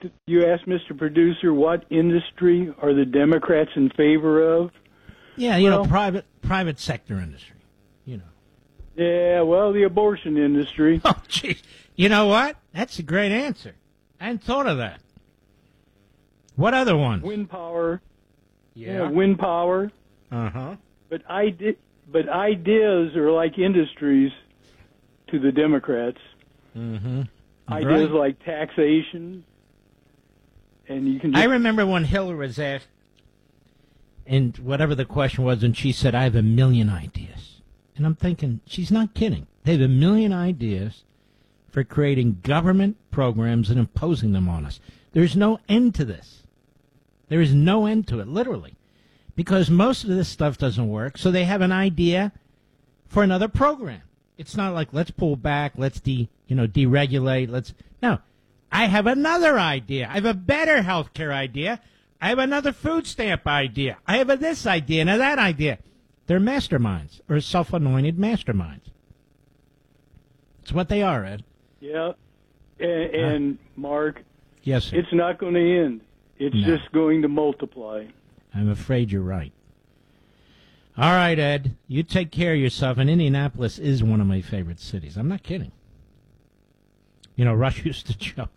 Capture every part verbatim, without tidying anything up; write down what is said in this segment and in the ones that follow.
you asked Mister Producer what industry are the Democrats in favor of? Yeah, you well, know, private private sector industry, you know. Yeah, well, the abortion industry. Oh, jeez. You know what? That's a great answer. I hadn't thought of that. What other ones? Wind power. Yeah. yeah wind power. Uh-huh. But, ide- but ideas are like industries to the Democrats. Mm-hmm. Ideas right. like taxation. And you can just... I remember when Hillary was asked, and whatever the question was, and she said, I have a million ideas. And I'm thinking, she's not kidding. They have a million ideas for creating government programs and imposing them on us. There's no end to this. There is no end to it, literally. Because most of this stuff doesn't work, so they have an idea for another program. It's not like, let's pull back, let's de, you know, deregulate, let's... No, I have another idea. I have a better health care idea. I have another food stamp idea. I have a this idea and a that idea. They're masterminds, or self-anointed masterminds. It's what they are, Ed. Yeah, and, and uh, Mark, yes, sir. It's not going to end. It's no. just going to multiply. I'm afraid you're right. All right, Ed, you take care of yourself, and Indianapolis is one of my favorite cities. I'm not kidding. You know, Rush used to joke.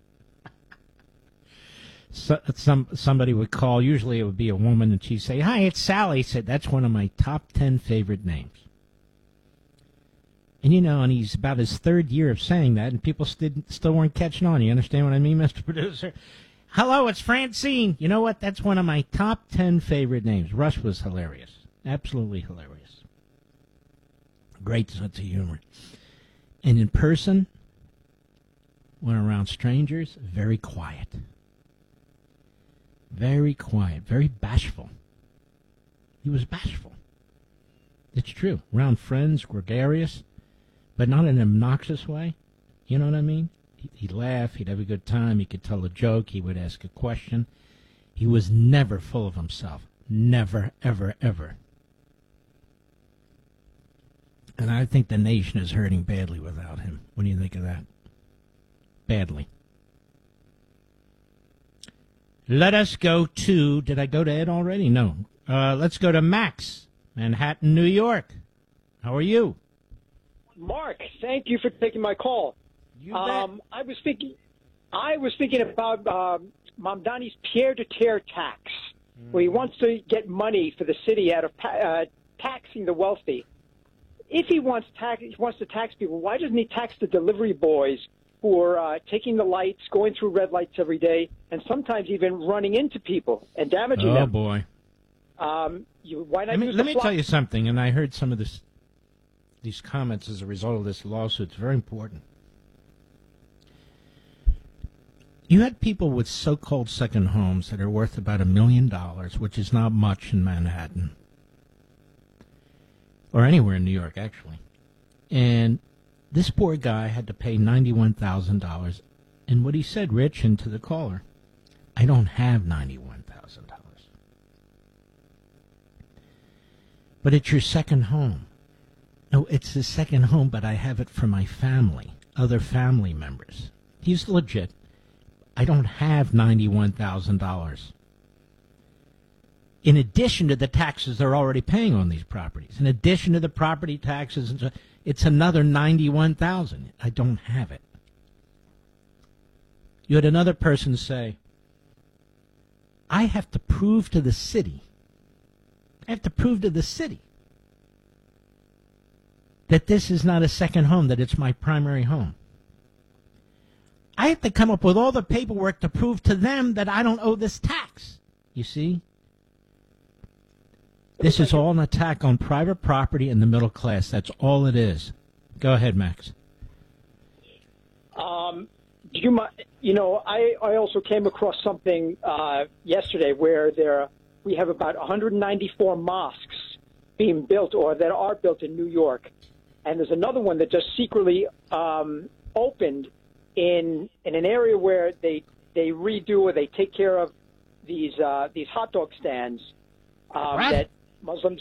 So, some somebody would call. Usually it would be a woman, and she'd say, "Hi, it's Sally." He said, "That's one of my top ten favorite names." And, you know, and he's about his third year of saying that, and people still, still weren't catching on. You understand what I mean, Mister Producer? Hello, it's Francine. You know what? That's one of my top ten favorite names. Rush was hilarious. Absolutely hilarious. Great sense of humor. And in person, when around strangers, very quiet. Very quiet, very bashful. He was bashful. It's true. Around friends, gregarious, but not in an obnoxious way. You know what I mean? He'd laugh, he'd have a good time, he could tell a joke, he would ask a question. He was never full of himself. Never, ever, ever. And I think the nation is hurting badly without him. What do you think of that? Badly. Let us go to, did I go to Ed already? No. Uh, let's go to Max, Manhattan, New York. How are you? Mark, thank you for taking my call. You um, I was thinking, I was thinking about um, Mamdani's pied-à-terre tax, mm. where he wants to get money for the city out of uh, taxing the wealthy. If he wants tax, he wants to tax people, why doesn't he tax the delivery boys who are uh, taking the lights, going through red lights every day, and sometimes even running into people and damaging oh, them? Oh, boy. Um, you, why not let me, use let the me fly- tell you something, and I heard some of this, these comments as a result of this lawsuit. It's very important. You had people with so-called second homes that are worth about a million dollars, which is not much in Manhattan, or anywhere in New York, actually. And this poor guy had to pay ninety-one thousand dollars. And what he said, Rich, and to the caller, I don't have ninety-one thousand dollars. But it's your second home. No, it's the second home, but I have it for my family, other family members. He's legit. I don't have ninety-one thousand dollars. In addition to the taxes they're already paying on these properties, in addition to the property taxes, and so, it's another ninety-one thousand dollars. I don't have it. You had another person say, I have to prove to the city, I have to prove to the city that this is not a second home, that it's my primary home. I have to come up with all the paperwork to prove to them that I don't owe this tax. You see? This is all an attack on private property and the middle class. That's all it is. Go ahead, Max. Um, do you mind? You know, I, I also came across something uh, yesterday where there we have about one hundred ninety-four mosques being built or that are built in New York, and there's another one that just secretly um, opened in in an area where they they redo or they take care of these uh, these hot dog stands um, that Muslims.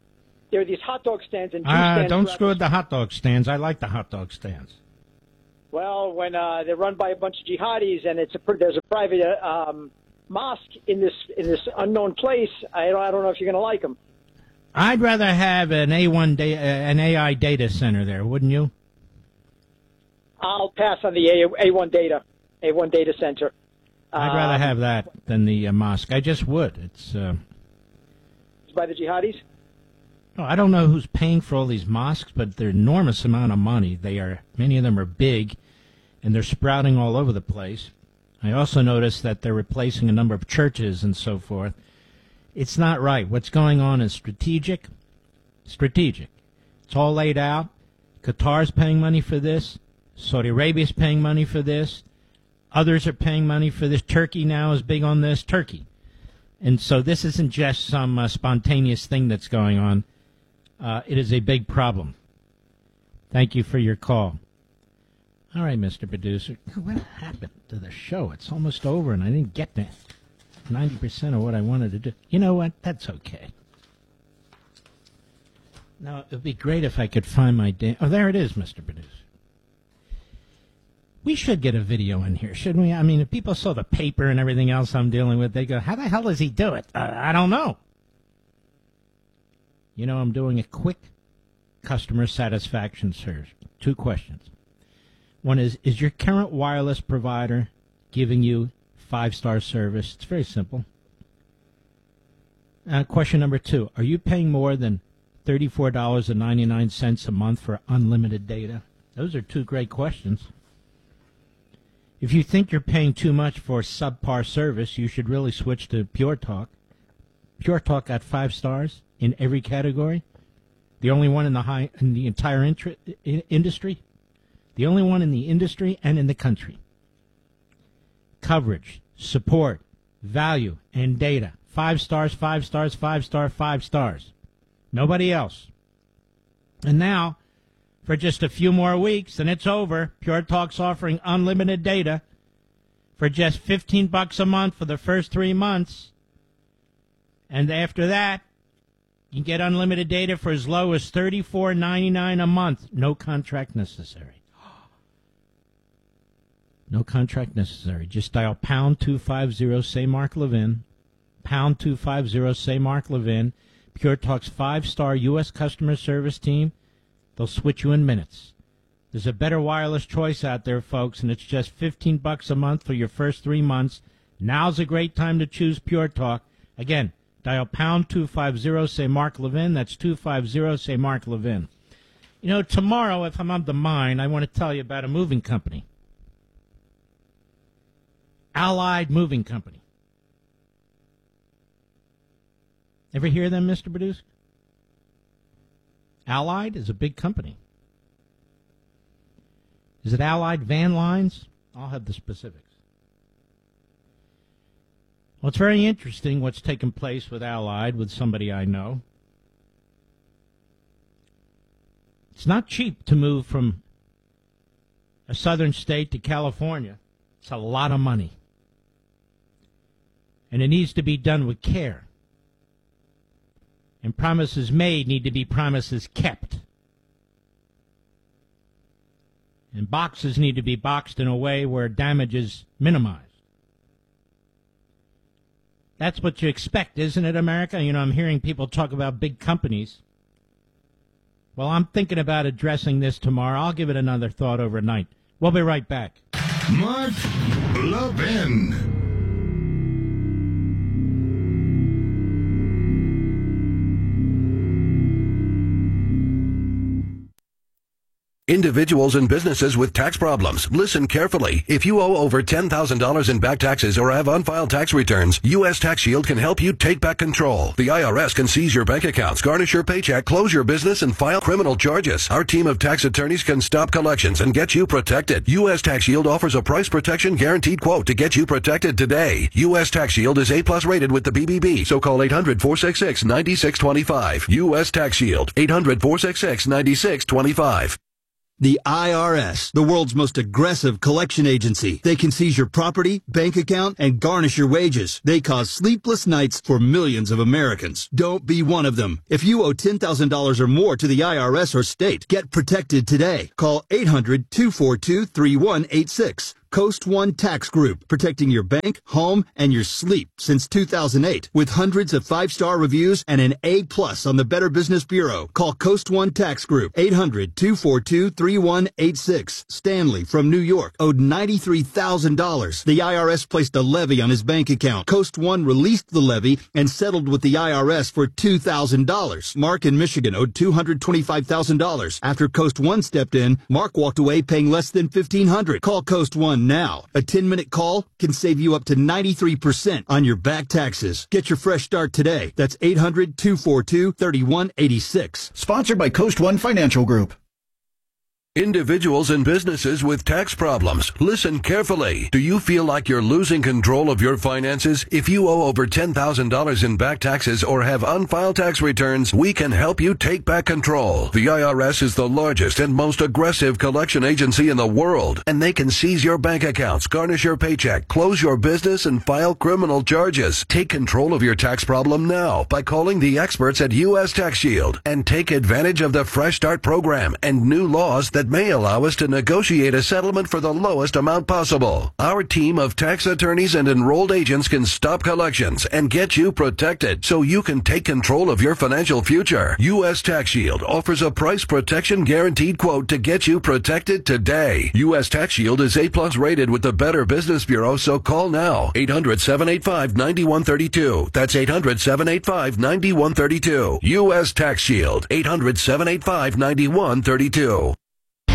There are these hot dog stands and juice uh, stands. Don't screw with the hot dog stands. I like the hot dog stands. Well, when uh, they're run by a bunch of jihadis and it's a there's a private uh, um, mosque in this in this unknown place, I don't, I don't know if you're going to like them. I'd rather have an A one da- uh, an A I data center there, wouldn't you? I'll pass on the A- A1 data A one data center. I'd rather um, have that than the uh, mosque. I just would. It's uh, by the jihadis. oh, I don't know who's paying for all these mosques, but they're enormous amount of money. They are many of them are big, and they're sprouting all over the place. I also noticed that they're replacing a number of churches and so forth. It's not right. What's going on is strategic. Strategic. It's all laid out. Qatar's paying money for this. Saudi Arabia's paying money for this. Others are paying money for this. Turkey now is big on this. Turkey. And so this isn't just some uh, spontaneous thing that's going on. Uh, it is a big problem. Thank you for your call. All right, Mister Producer. What happened to the show? It's almost over, and I didn't get to ninety percent of what I wanted to do. You know what? That's okay. Now, it would be great if I could find my... Da- oh, there it is, Mister Producer. We should get a video in here, shouldn't we? I mean, if people saw the paper and everything else I'm dealing with, they go, how the hell does he do it? Uh, I don't know. You know, I'm doing a quick customer satisfaction survey. Two questions. One is, is your current wireless provider giving you five-star service? It's very simple. Uh, question number two, are you paying more than thirty-four dollars and ninety-nine cents a month for unlimited data? Those are two great questions. If you think you're paying too much for subpar service, you should really switch to Pure Talk. Pure Talk got five stars in every category. The only one in the high in the entire intri- I- industry. The only one in the industry and in the country. Coverage, support, value, and data. Five stars, five stars, five star, five stars. Nobody else. And now, for just a few more weeks, and it's over, Pure Talk's offering unlimited data for just fifteen bucks a month for the first three months. And after that, you can get unlimited data for as low as thirty-four ninety-nine a month. No contract necessary. No contract necessary. Just dial pound two fifty, say Mark Levin. Pound two fifty, say Mark Levin. Pure Talk's five-star U S customer service team. They'll switch you in minutes. There's a better wireless choice out there, folks, and it's just fifteen bucks a month for your first three months. Now's a great time to choose Pure Talk. Again, dial pound two fifty, say Mark Levin. That's two fifty, say Mark Levin. You know, tomorrow, if I'm of the mind, I want to tell you about a moving company. Allied Moving Company. Ever hear them, Mister Producer? Allied is a big company. Is it Allied Van Lines? I'll have the specifics. Well, it's very interesting what's taken place with Allied, with somebody I know. It's not cheap to move from a southern state to California. It's a lot of money. And it needs to be done with care. And promises made need to be promises kept. And boxes need to be boxed in a way where damage is minimized. That's what you expect, isn't it, America? You know, I'm hearing people talk about big companies. Well, I'm thinking about addressing this tomorrow. I'll give it another thought overnight. We'll be right back. Mark Levin. Individuals and businesses with tax problems, listen carefully. If you owe over ten thousand dollars in back taxes or have unfiled tax returns, U S Tax Shield can help you take back control. The I R S can seize your bank accounts, garnish your paycheck, close your business, and file criminal charges. Our team of tax attorneys can stop collections and get you protected. U S Tax Shield offers a price protection guaranteed quote to get you protected today. U S Tax Shield is A plus rated with the B B B, so call eight hundred, four six six, nine six two five. U S Tax Shield, eight hundred, four six six, nine six two five. The I R S, the world's most aggressive collection agency. They can seize your property, bank account, and garnish your wages. They cause sleepless nights for millions of Americans. Don't be one of them. If you owe ten thousand dollars or more to the I R S or state, get protected today. Call eight hundred, two four two, three one eight six. Coast One Tax Group, protecting your bank, home, and your sleep since two thousand eight. With hundreds of five-star reviews and an A plus on the Better Business Bureau. Call Coast One Tax Group, eight hundred, two four two, three one eight six. Stanley from New York owed ninety-three thousand dollars. The I R S placed a levy on his bank account. Coast One released the levy and settled with the I R S for two thousand dollars. Mark in Michigan owed two hundred twenty-five thousand dollars. After Coast One stepped in, Mark walked away paying less than fifteen hundred dollars. Call Coast One now. A ten-minute call can save you up to ninety-three percent on your back taxes. Get your fresh start today. That's eight hundred, two four two, three one eight six. Sponsored by Coast One Financial Group. Individuals and businesses with tax problems, listen carefully. Do you feel like you're losing control of your finances? If you owe over ten thousand dollars in back taxes or have unfiled tax returns, we can help you take back control. The I R S is the largest and most aggressive collection agency in the world, and they can seize your bank accounts, garnish your paycheck, close your business, and file criminal charges. Take control of your tax problem now by calling the experts at U S Tax Shield and take advantage of the Fresh Start program and new laws that that may allow us to negotiate a settlement for the lowest amount possible. Our team of tax attorneys and enrolled agents can stop collections and get you protected so you can take control of your financial future. U S Tax Shield offers a price protection guaranteed quote to get you protected today. U S Tax Shield is A plus rated with the Better Business Bureau, so call now. eight hundred, seven eight five, nine one three two. That's eight hundred, seven eight five, nine one three two. U S Tax Shield. eight hundred, seven eight five, nine one three two.